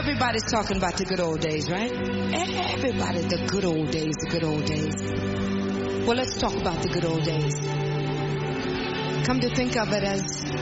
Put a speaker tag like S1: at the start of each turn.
S1: everybody's talking about the good old days, right? Everybody, the good old days, the good old days. Well, let's talk about the good old days. Come to think of it, as